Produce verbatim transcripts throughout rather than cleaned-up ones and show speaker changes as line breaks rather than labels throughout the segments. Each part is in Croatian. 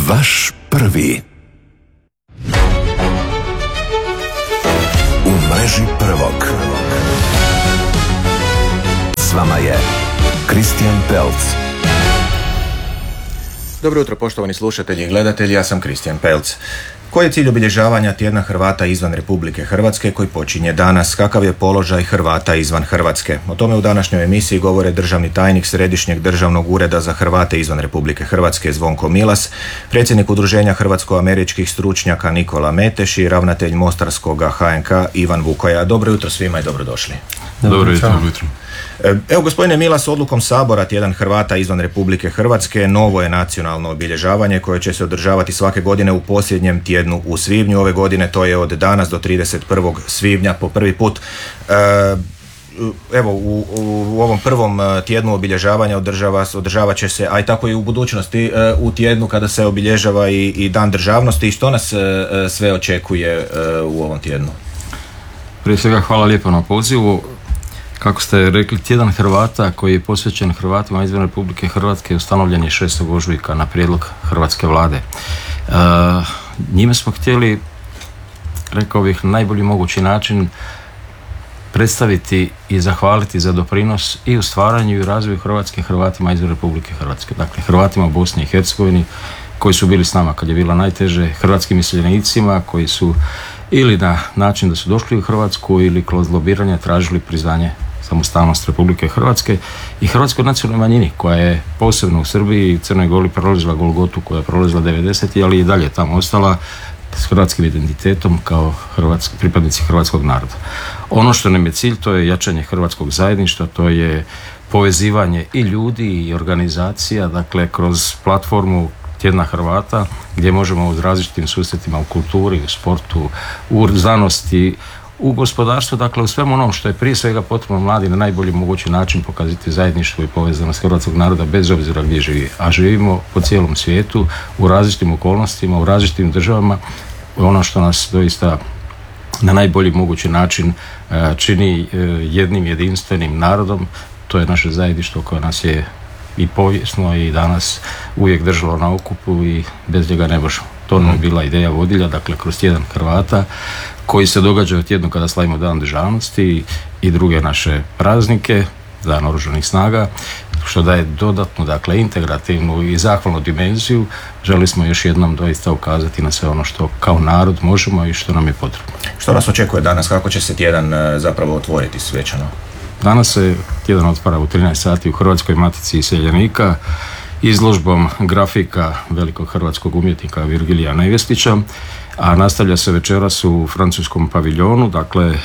Vaš prvi. U mreži prvog. S vama je Kristijan Pelc.
Dobro jutro poštovani slušatelji i gledatelji, ja sam Kristijan Pelc. Koji je cilj obilježavanja Tjedna Hrvata izvan Republike Hrvatske koji počinje danas? Kakav je položaj Hrvata izvan Hrvatske? O tome u današnjoj emisiji govore državni tajnik Središnjeg državnog ureda za Hrvate izvan Republike Hrvatske Zvonko Milas, predsjednik Udruženja hrvatsko-američkih stručnjaka Nikola Meteš i ravnatelj Mostarskog H N K Ivan Vukoja. Dobro jutro svima i dobrodošli.
Dobro jutro. Dobro jutro.
Evo, gospodine Milas, odlukom Sabora Tjedan Hrvata izvan Republike Hrvatske novo je nacionalno obilježavanje koje će se održavati svake godine u posljednjem tjednu u svibnju. Ove godine to je od danas do trideset prvog svibnja po prvi put. Evo, u, u ovom prvom tjednu obilježavanja održava, održavat će se, a i tako i u budućnosti, u tjednu kada se obilježava i, i Dan državnosti. I što nas sve očekuje u ovom tjednu?
Prije svega hvala lijepo na pozivu. Kako ste rekli, Tjedan Hrvata koji je posvećen Hrvatima izvan Republike Hrvatske ustanovljen je šestog ožujka na prijedlog Hrvatske vlade. E, njime smo htjeli, rekao bih, na najbolji mogući način predstaviti i zahvaliti za doprinos i u stvaranju i razvoju Hrvatske Hrvatima izvan Republike Hrvatske. Dakle, Hrvatima u Bosni i Hercegovini koji su bili s nama kad je bilo najteže, hrvatskim iseljenicima koji su ili na način da su došli u Hrvatsku ili kroz lobiranje tražili priznanje samostalnost Republike Hrvatske, i hrvatskoj nacionalnoj manjini koja je posebno u Srbiji i Crnoj Gori prolazila golgotu, koja je prolazila devedesetih, ali i dalje tamo ostala s hrvatskim identitetom kao hrvatski, pripadnici hrvatskog naroda. Ono što nam je cilj, to je jačanje hrvatskog zajedništva, to je povezivanje i ljudi i organizacija, dakle kroz platformu Tjedna Hrvata gdje možemo u različitim susretima u kulturi, u sportu, u znanosti, u gospodarstvu, dakle u svemu onom što je prije svega potrebno mladi na najbolji mogući način pokazati zajedništvo i povezanost hrvatskog naroda bez obzira gdje živi. A živimo po cijelom svijetu, u različitim okolnostima, u različitim državama. Ono što nas doista na najbolji mogući način čini jednim jedinstvenim narodom, to je naše zajedništvo koje nas je i povijesno i danas uvijek držalo na okupu i bez njega ne možemo. To nam je bila ideja vodilja, dakle kroz Tjedan Hrvata koji se događa u tjednu kada slavimo Dan državnosti i druge naše praznike, Dan oružanih snaga, što daje dodatnu, dakle integrativnu i zahvalnu dimenziju. Želi smo još jednom doista ukazati na sve ono što kao narod možemo i što nam je potrebno.
Što nas očekuje danas? Kako će se tjedan zapravo otvoriti svečano?
Danas se tjedan otvara u trinaest sati u Hrvatskoj matici iseljenika izložbom grafika velikog hrvatskog umjetnika Virgilija Nevjestića, a nastavlja se večeras u francuskom paviljonu, dakle e,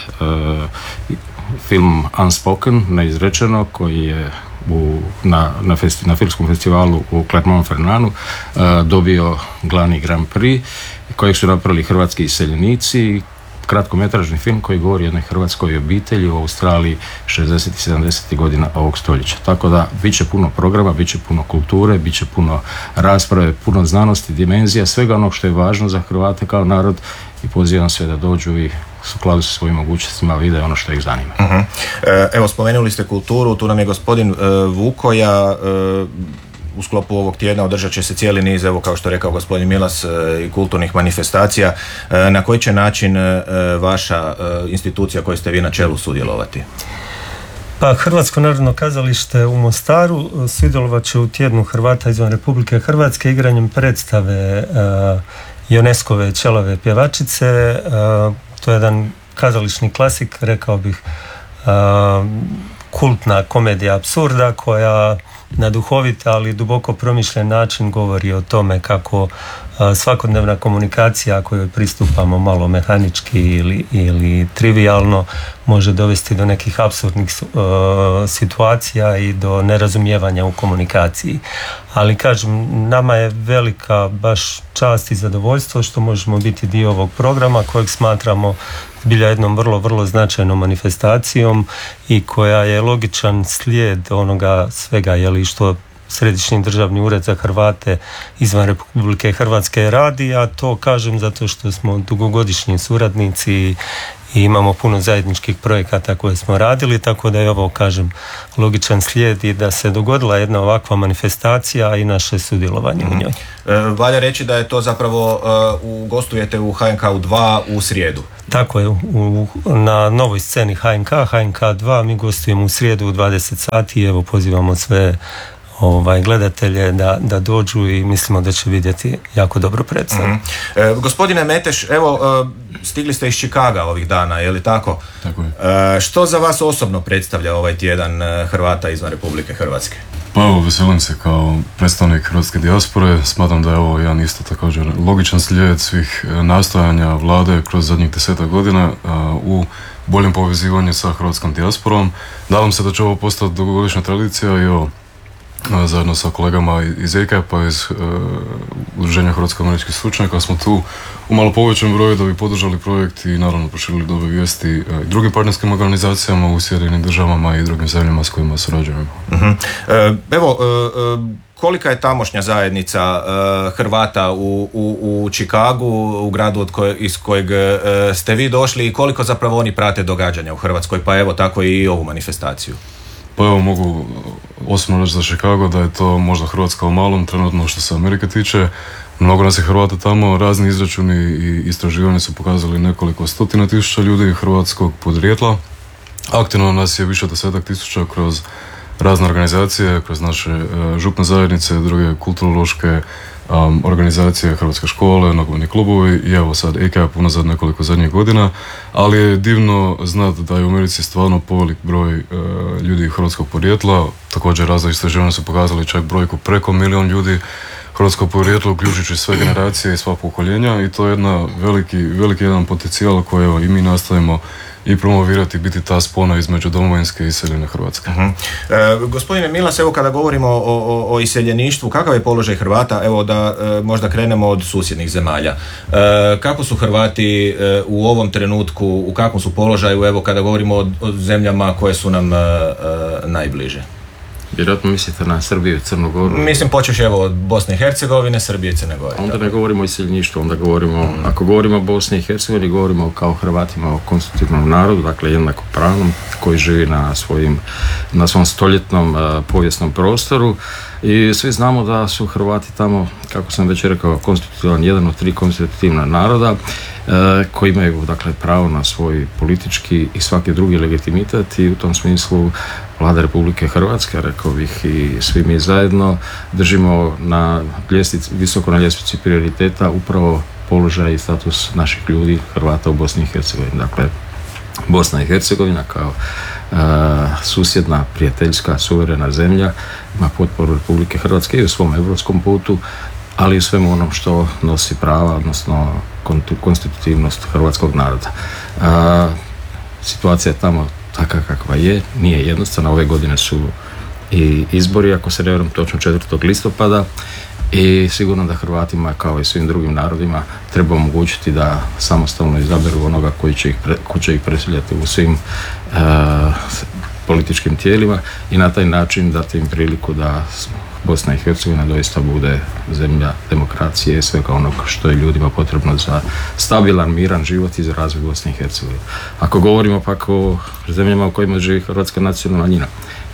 film Unspoken, neizrečeno, koji je u, na, na, festi, na filmskom festivalu u Clermont-Ferranu e, dobio glavni Grand Prix, kojeg su napravili hrvatski iseljenici. Kratkometražni film koji govori o jednoj hrvatskoj obitelji u Australiji šezdesetih i sedamdesetih godina ovog stoljeća. Tako da bit će puno programa, bit će puno kulture, bit će puno rasprave, puno znanosti, dimenzija, svega onog što je važno za Hrvate kao narod, i pozivam sve da dođu i skladu sa svojim mogućnostima vide ono što ih zanima.
Uh-huh. Evo, spomenuli ste kulturu, tu nam je gospodin uh, Vukoja. Uh, U sklopu ovog tjedna održat će se cijeli niz, evo kao što je rekao gospodin Milas, i kulturnih manifestacija. Na koji će način vaša institucija koju ste vi na čelu sudjelovati?
Pa Hrvatsko narodno kazalište u Mostaru sudjelovat će u Tjednu Hrvata izvan Republike Hrvatske igranjem predstave uh, UNESCO-ve Ćelave pjevačice. Uh, to je jedan kazališni klasik, rekao bih, uh, kultna komedija apsurda koja na duhovit, ali duboko promišljen način govori o tome kako a, svakodnevna komunikacija kojoj pristupamo malo mehanički ili, ili trivijalno može dovesti do nekih apsurdnih a, situacija i do nerazumijevanja u komunikaciji. Ali kažem, nama je velika baš čast i zadovoljstvo što možemo biti dio ovog programa kojeg smatramo zbilja jednom vrlo, vrlo značajnom manifestacijom i koja je logičan slijed onoga svega, jeli, što Središnji državni ured za Hrvate izvan Republike Hrvatske radi, a to kažem zato što smo dugogodišnji suradnici i imamo puno zajedničkih projekata koje smo radili, tako da je ovo, kažem, logičan slijed i da se dogodila jedna ovakva manifestacija i naše sudjelovanje mm-hmm. u njoj.
E, valja reći da je to zapravo, uh, gostujete u H N K dva u srijedu.
Tako je, u, na novoj sceni H N K, H N K dva, mi gostujemo u srijedu u dvadeset sati i evo pozivamo sve ovaj, gledatelje da, da dođu i mislimo da će vidjeti jako dobro predstavu.
Mm-hmm. E, gospodine Meteš, evo, e, stigli ste iz Čikaga ovih dana, je li tako?
Tako je.
E, što za vas osobno predstavlja ovaj tjedan Hrvata izvan Republike Hrvatske?
Pa evo, veselim se kao predstavnik hrvatske dijaspore, smatram da je ovo jedan isto također logičan slijed svih nastojanja vlade kroz zadnjih desetak godina a, u boljem povezivanju sa hrvatskom dijasporom. Nadam se da će ovo postati dugogodišnja tradicija i evo, zajedno sa kolegama iz E K P-a, iz uh, Udruženja hrvatsko-američkih stručnjaka smo tu u malo povećanom broju da bi podržali projekt i naravno proširili dobre vijesti uh, i drugim partnerskim organizacijama u Sjedinjenim državama i drugim zemljama s kojima surađujemo.
Uh-huh. E, evo, e, kolika je tamošnja zajednica e, Hrvata u, u, u Čikagu, u gradu od koje, iz kojeg e, ste vi došli i koliko zapravo oni prate događanja u Hrvatskoj, pa evo tako i ovu manifestaciju?
Pa evo, mogu osobno reći za Chicago da je to možda Hrvatska u malom trenutno što se Amerike tiče. Mnogo nas je Hrvata tamo, razni izračuni i istraživanja su pokazali nekoliko stotina tisuća ljudi hrvatskog podrijetla. Aktivno nas je više desetak tisuća kroz razne organizacije, kroz naše uh, župne zajednice, druge kulturološke um, organizacije, hrvatske škole, nogometni klubovi i evo sad E K P unazad nekoliko zadnjih godina, ali je divno znati da je u Americi stvarno povelik broj uh, ljudi hrvatskog podrijetla. Također razne istraživanja su pokazali čak brojku preko milijun ljudi hrvatskog podrijetla, uključujući sve generacije i sva pokoljenja i to je jedna veliki, veliki jedan potencijal koji evo, i mi nastavimo i promovirati, biti ta spona između domovinske i iseljene Hrvatske.
Uh-huh. E, gospodine Milas, evo kada govorimo o, o, o iseljeništvu, kakav je položaj Hrvata? Evo da e, možda krenemo od susjednih zemalja. E, kako su Hrvati e, u ovom trenutku, u kakvom su položaju, evo kada govorimo o, o zemljama koje su nam e, e, najbliže?
Vjerojatno mislite na Srbiju i Crnu Goru?
Mislim, počeš evo od Bosne i Hercegovine, Srbije i Crne Gore.
Onda ne govorimo o iseljeništvu, onda govorimo, mm. ako govorimo o Bosni i Hercegovini, govorimo kao Hrvatima o konstitutivnom narodu, dakle jednakopravnom, koji živi na svojim, na svom stoljetnom uh, povijesnom prostoru i svi znamo da su Hrvati tamo, kako sam već rekao, konstitutivan, jedan od tri konstitutivna naroda uh, koji imaju dakle pravo na svoj politički i svaki drugi legitimitet i u tom smislu Vlada Republike Hrvatske, rekao bih i svi mi zajedno, držimo na ljestvici, visoko na ljestvici prioriteta upravo položaj i status naših ljudi, Hrvata u Bosni i Hercegovini. Dakle, Bosna i Hercegovina kao uh, susjedna, prijateljska, suverena zemlja ima potporu Republike Hrvatske i u svom europskom putu, ali i u svemu onom što nosi prava, odnosno konstitutivnost hrvatskog naroda. Uh, situacija je tamo takva kakva je, nije jednostavna. Ove godine su i izbori, ako se ne varam, točno četvrtog listopada i sigurno da Hrvatima kao i svim drugim narodima treba omogućiti da samostalno izaberu onoga koji će ih, pre, koji će ih predstavljati u svim uh, političkim tijelima i na taj način dati im priliku da Bosna i Hercegovina doista bude zemlja demokracije i svega onog što je ljudima potrebno za stabilan, miran život i za razvoj Bosne i Hercegovine. Ako govorimo pak o zemljama u kojima živi hrvatska nacionalna manjina,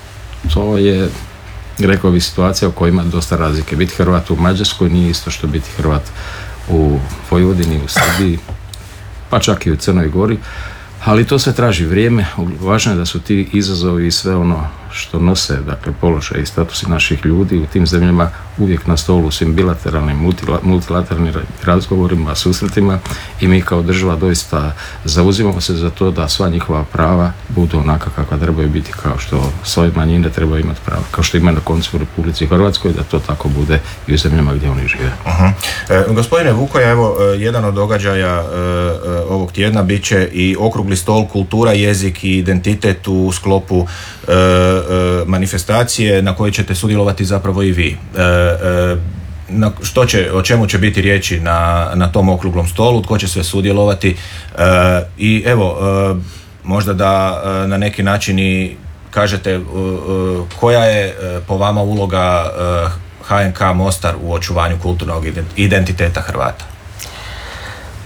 to je, rekao bih, situacija u kojima dosta razlike. Biti Hrvat u Mađarskoj nije isto što biti Hrvat u Vojvodini, u Srbiji, pa čak i u Crnoj Gori, ali to sve traži vrijeme. Važno je da su ti izazovi i sve ono što nose, dakle, položaj i statusi naših ljudi u tim zemljama uvijek na stolu u svim bilateralnim, multilateralnim razgovorima, susretima i mi kao država doista zauzimamo se za to da sva njihova prava budu onaka kakva trebaju biti, kao što svoje manjine trebaju imati prava, kao što ima na koncu u Republici Hrvatskoj, da to tako bude i u zemljama gdje oni žive.
Uh-huh. E, gospodine Vukoja, evo, jedan od događaja e, ovog tjedna bit će i okrugli stol kultura, jezik i identitet u sklopu e, manifestacije na kojoj ćete sudjelovati zapravo i vi. E, e, na što će, o čemu će biti riječi na, na tom okruglom stolu, tko će sve sudjelovati e, i evo, e, možda da e, na neki način i kažete e, koja je e, po vama uloga e, H N K Mostar u očuvanju kulturnog identiteta Hrvata?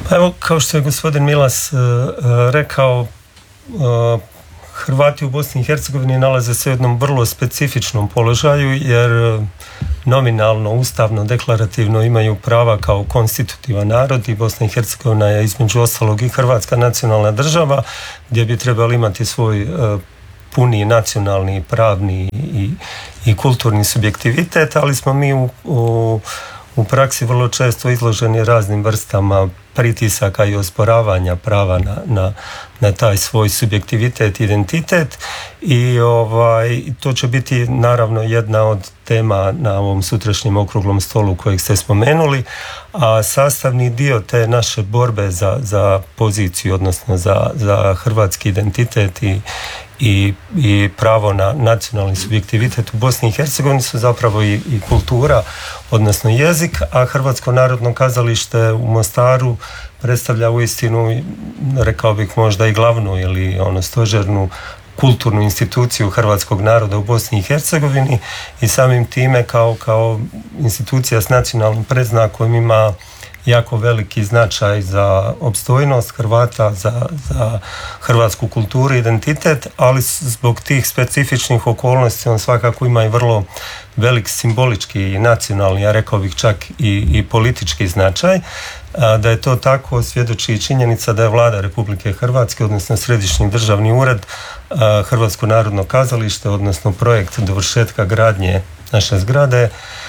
Pa evo, kao što je gospodin Milas uh, rekao, uh, Hrvati u Bosni i Hercegovini nalaze se u jednom vrlo specifičnom položaju, jer nominalno, ustavno, deklarativno imaju prava kao konstitutivan narod i Bosna i Hercegovina je između ostalog i hrvatska nacionalna država gdje bi trebali imati svoj uh, puni nacionalni, pravni i, i kulturni subjektivitet, ali smo mi u, u, u praksi vrlo često izloženi raznim vrstama pritisaka i osporavanja prava na, na, na taj svoj subjektivitet, identitet i ovaj, to će biti naravno jedna od tema na ovom sutrašnjem okruglom stolu kojeg ste spomenuli, a sastavni dio te naše borbe za, za poziciju, odnosno za, za hrvatski identitet i, i, i pravo na nacionalni subjektivitet u Bosni i Hercegovini su zapravo i, i kultura, odnosno jezik, a Hrvatsko narodno kazalište u Mostaru predstavlja uistinu, rekao bih možda i glavnu ili ono stožernu kulturnu instituciju hrvatskog naroda u Bosni i Hercegovini i samim time kao, kao institucija s nacionalnim predznakom ima jako veliki značaj za opstojnost Hrvata, za, za hrvatsku kulturu i identitet, ali zbog tih specifičnih okolnosti on svakako ima i vrlo velik simbolički i nacionalni, ja rekao bih čak i, i politički značaj. Da je to tako svjedoči i činjenica da je Vlada Republike Hrvatske, odnosno Središnji državni ured, Hrvatsko narodno kazalište, odnosno projekt dovršetka gradnje naše zgrade,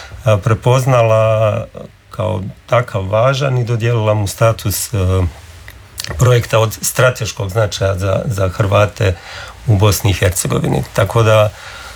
prepoznala kao takav važan i dodijelila mu status projekta od strateškog značaja za, za Hrvate u Bosni i Hercegovini. Tako da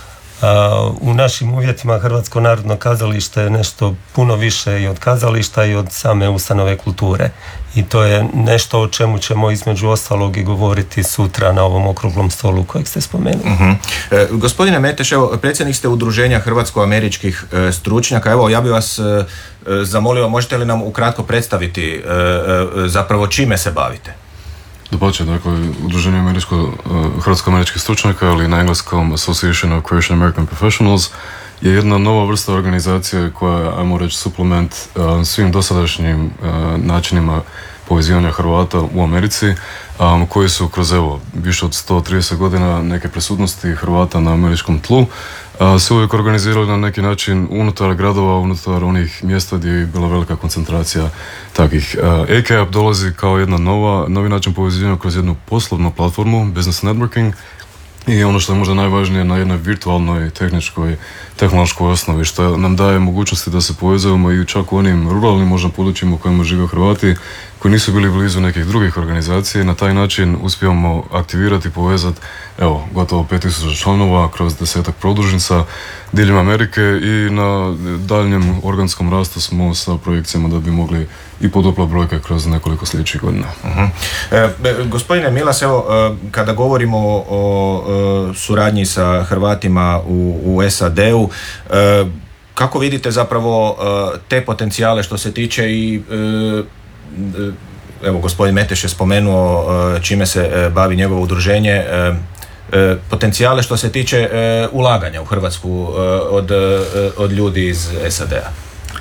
u našim uvjetima Hrvatsko narodno kazalište je nešto puno više i od kazališta i od same ustanove kulture. I to je nešto o čemu ćemo između ostalog i govoriti sutra na ovom okruglom stolu kojeg ste spomenuli.
Uh-huh. E, gospodine Meteš, evo, predsjednik ste udruženja hrvatsko-američkih e, stručnjaka. Evo, ja bih vas e, zamolio, možete li nam ukratko predstaviti e, e, zapravo čime se bavite?
Dapače, dakle, udruženje američko, uh, hrvatsko-američkih stručnjaka, ali na engleskom Association of Croatian American Professionals, je jedna nova vrsta organizacije koja je, ajmo reći, suplement uh, svim dosadašnjim uh, načinima povezivanja Hrvata u Americi, um, koji su kroz, evo, više od sto trideset godina neke prisutnosti Hrvata na američkom tlu, uh, se uvijek organizirali na neki način unutar gradova, unutar onih mjesta gdje je bila velika koncentracija takvih. Uh, A K A P dolazi kao jedna nova, novi način povezivanja kroz jednu poslovnu platformu, business networking, i ono što je možda najvažnije na jednoj virtualnoj, tehničkoj, tehnološkoj osnovi, što nam daje mogućnosti da se povezujemo i čak u onim ruralnim možda područjima u kojima žive Hrvati koji nisu bili blizu nekih drugih organizacija. Na taj način uspijemo aktivirati i povezati, evo, gotovo pet tisuća članova kroz desetak podružnica diljem Amerike i na daljnjem organskom rastu smo sa projekcijama da bi mogli i podupla brojke kroz nekoliko sljedećih godina.
Uh-huh. E, gospodine Milas, evo, kada govorimo o, o suradnji sa Hrvatima u, u S A D-u, e, kako vidite zapravo te potencijale što se tiče i e, evo, gospodin Meteš je spomenuo čime se bavi njegovo udruženje, potencijale što se tiče ulaganja u Hrvatsku od, od ljudi iz S A D-a?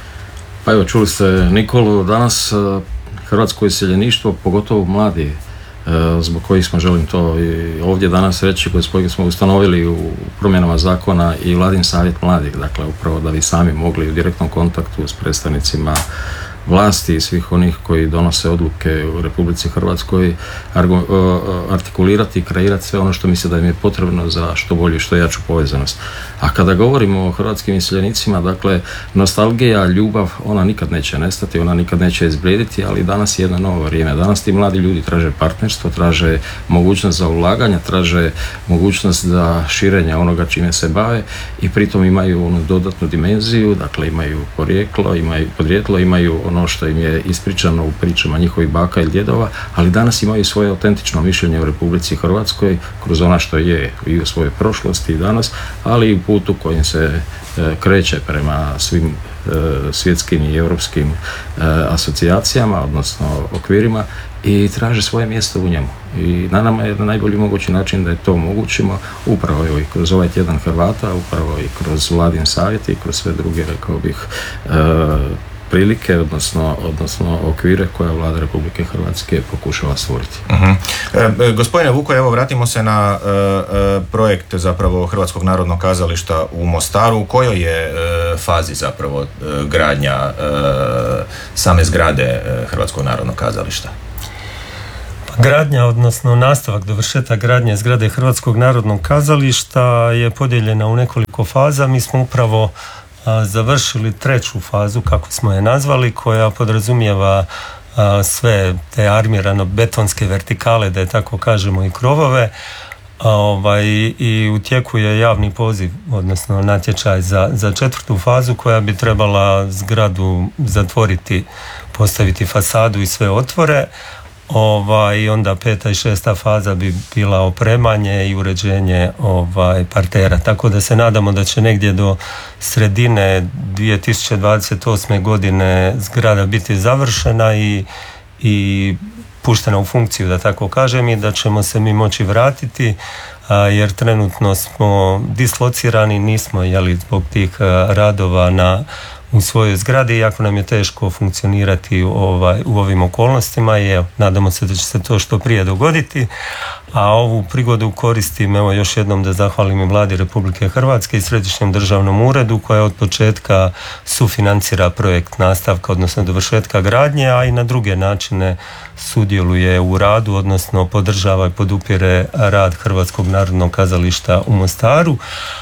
Pa evo, čuli ste Nikolu, danas hrvatsko iseljeništvo, pogotovo mladi, zbog kojih smo, želim to i ovdje danas reći, koji smo ustanovili u promjenama zakona i Vladin savjet mladih, dakle upravo da bi sami mogli u direktnom kontaktu s predstavnicima vlasti i svih onih koji donose odluke u Republici Hrvatskoj artikulirati i kreirati sve ono što misle da im je potrebno za što bolju i što jaču povezanost. A kada govorimo o hrvatskim iseljenicima, dakle, nostalgija, ljubav, ona nikad neće nestati, ona nikad neće izblijediti, ali danas je jedno novo vrijeme. Danas ti mladi ljudi traže partnerstvo, traže mogućnost za ulaganja, traže mogućnost za širenja onoga čime se bave i pritom imaju onu dodatnu dimenziju, dakle imaju porijeklo, imaju podrijetlo, imaju ono što im je ispričano u pričama njihovih baka i djedova, ali danas imaju svoje autentično mišljenje u Republici Hrvatskoj kroz ono što je i u svojoj prošlosti i danas, ali i u putu kojim se e, kreće prema svim e, svjetskim i europskim e, asocijacijama, odnosno okvirima, i traže svoje mjesto u njemu. I na nama je na najbolji mogući način da je to omogućimo, upravo i kroz ovaj tjedan Hrvata, upravo i kroz Vladin savjet i kroz sve druge, rekao bih, e, prilike, odnosno, odnosno okvire koje vlada Republike Hrvatske pokušava stvoriti.
Uh-huh. E, gospodine Vuko, evo vratimo se na e, e, projekt zapravo Hrvatskog narodnog kazališta u Mostaru. U kojoj je e, fazi zapravo e, gradnja e, same zgrade e, Hrvatskog narodnog kazališta?
Gradnja, odnosno nastavak dovršetak gradnje zgrade Hrvatskog narodnog kazališta je podijeljena u nekoliko faza. Mi smo upravo a, završili treću fazu, kako smo je nazvali, koja podrazumijeva a, sve te armirano betonske vertikale, da je tako kažemo, i krovove. A, ovaj, i u tijeku je javni poziv, odnosno natječaj za, za četvrtu fazu, koja bi trebala zgradu zatvoriti, postaviti fasadu i sve otvore. Ovaj, onda peta i šesta faza bi bila opremanje i uređenje ovaj, partera. Tako da se nadamo da će negdje do sredine dvije tisuće dvadeset osme godine zgrada biti završena i, i puštena u funkciju, da tako kažem, i da ćemo se mi moći vratiti, a, jer trenutno smo dislocirani, nismo jeli, zbog tih a, radova na u svojoj zgradi, iako nam je teško funkcionirati ovaj, u ovim okolnostima, i evo, nadamo se da će se to što prije dogoditi. A ovu prigodu koristim evo još jednom da zahvalim i Vladi Republike Hrvatske i Središnjem državnom uredu, koja od početka sufinancira projekt nastavka, odnosno dovršetka gradnje, a i na druge načine sudjeluje u radu, odnosno podržava i podupire rad Hrvatskog narodnog kazališta u Mostaru.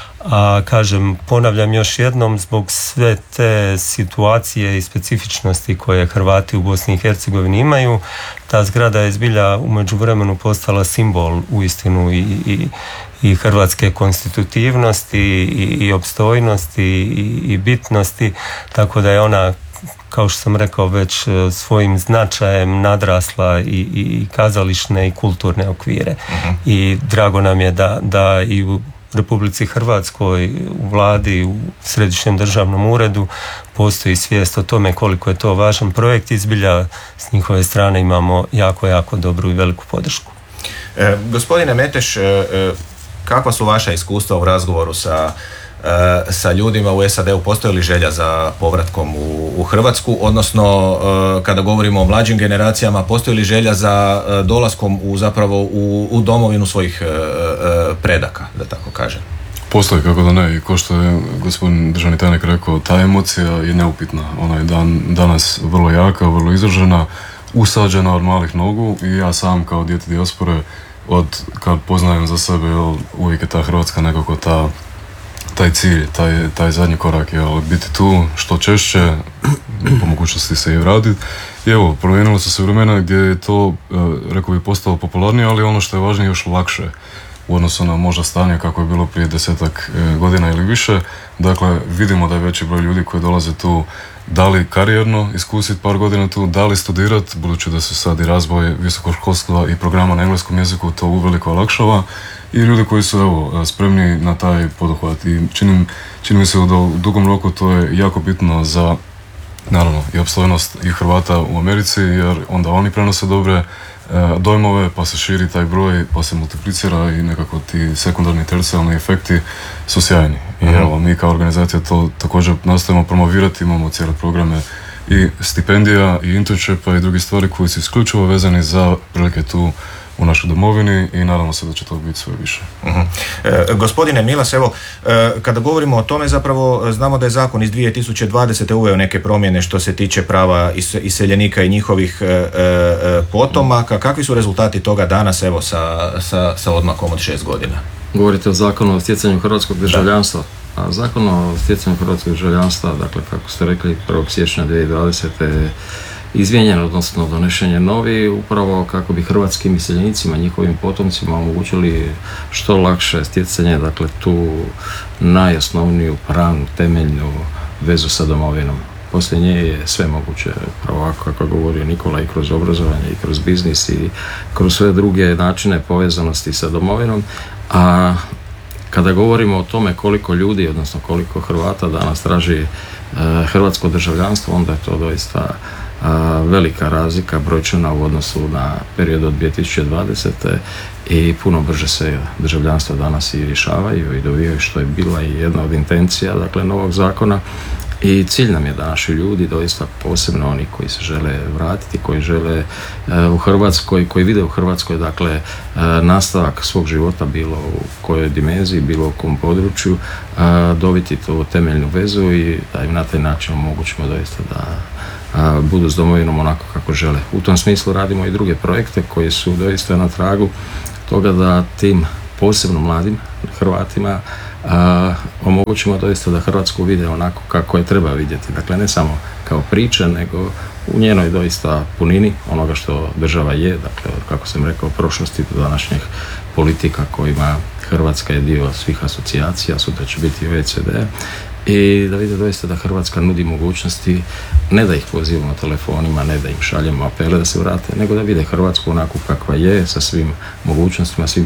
A kažem, ponavljam još jednom, zbog sve te situacije i specifičnosti koje Hrvati u Bosni i Hercegovini imaju, ta zgrada je zbilja u međuvremenu postala simbol uistinu i, i, i hrvatske konstitutivnosti i, i opstojnosti i, i bitnosti, tako da je ona, kao što sam rekao već, svojim značajem nadrasla i, i, i kazališne i kulturne okvire. Uh-huh. I drago nam je da, da i u Republici Hrvatskoj, u vladi, u Središnjem državnom uredu postoji svijest o tome koliko je to važan projekt i zbilja s njihove strane imamo jako, jako dobru i veliku podršku.
E, gospodine Meteš, e, kakva su vaša iskustva u razgovoru sa sa ljudima u S A D-u? Postoji li želja za povratkom u, u Hrvatsku, odnosno kada govorimo o mlađim generacijama, postoji li želja za dolaskom u zapravo u, u domovinu svojih predaka, da tako kažem?
Postoji, kako da ne, i ko što je gospodin državni tajnik rekao, ta emocija je neupitna. Ona je dan, danas vrlo jaka, vrlo izražena, usađena od malih nogu, i ja sam kao dijete dijaspore, od kad poznajem za sebe, uvijek je ta Hrvatska nekako ta taj cilj, taj, taj zadnji korak je biti tu što češće, po mogućnosti se i vratiti. I evo, promijenilo su se vremena gdje je to, rekao bi, postalo popularnije, ali ono što je važnije, još lakše u odnosu na možda stanje kako je bilo prije desetak godina ili više. Dakle, vidimo da je veći broj ljudi koji dolaze tu, da li karijerno iskusiti par godina tu, da li studirati, budući da se sad i razvoj visokoškolstva i programa na engleskom jeziku to uveliko olakšava, i ljudi koji su, evo, spremni na taj poduhvat. I čini, čini mi se da u dugom roku to je jako bitno za, naravno, i opstojnost i Hrvata u Americi, jer onda oni prenose dobre e, dojmove, pa se širi taj broj, pa se multiplicira i nekako ti sekundarni, tercijalni efekti su sjajni. I mm-hmm. evo, mi kao organizacija to također nastavimo promovirati, imamo cijele programe i stipendija i internshipa i druge stvari koji su isključivo vezani za prilike tu u našoj domovini, i nadamo se da će to biti sve više.
Uh-huh. E, gospodine Milas, evo, e, kada govorimo o tome, zapravo znamo da je zakon iz dvije tisuće dvadesete uveo neke promjene što se tiče prava is, iseljenika i njihovih e, e, potomaka. Kakvi su rezultati toga danas, evo, sa, sa, sa odmakom od šest godina?
Govorite o zakonu o stjecanju hrvatskog državljanstva. Da. A zakon o stjecanju hrvatskog državljanstva, dakle, kako ste rekli, prvog siječnja dvije tisuće dvadesete izmijenjen, odnosno donešen je novi, upravo kako bi hrvatskim iseljenicima, njihovim potomcima omogućili što lakše stjecanje, dakle, tu najosnovniju pravnu temeljnu vezu sa domovinom. Poslije nje je sve moguće, upravo kako je govorio Nikola, i kroz obrazovanje, i kroz biznis, i kroz sve druge načine povezanosti sa domovinom. A kada govorimo o tome koliko ljudi, odnosno koliko Hrvata danas traži e, hrvatsko državljanstvo, onda je to doista a, velika razlika brojčana u odnosu na period od dvije tisuće dvadesete i puno brže se državljanstva danas i rješavaju i dobivaju, što je bila i jedna od intencija, dakle, novog zakona. I cilj nam je da naši ljudi, doista posebno oni koji se žele vratiti, koji žele u Hrvatskoj, koji vide u Hrvatskoj dakle nastavak svog života bilo u kojoj dimenziji, bilo u kom području, dobiti tu temeljnu vezu i da im na taj način omogućimo doista da budu s domovinom onako kako žele. U tom smislu radimo i druge projekte koji su doista na tragu toga da tim posebno mladim Hrvatima a, omogućimo doista da Hrvatsku vide onako kako je treba vidjeti. Dakle, ne samo kao priča, nego u njenoj doista punini onoga što država je, dakle, kako sam rekao, prošlosti do današnjih politika kojima Hrvatska je dio svih asocijacija, sutra će biti O E C D, i da vide doista da Hrvatska nudi mogućnosti, ne da ih pozivamo telefonima, ne da im šaljemo apele da se vrate, nego da vide Hrvatsku onako kakva je, sa svim mogućnostima, svim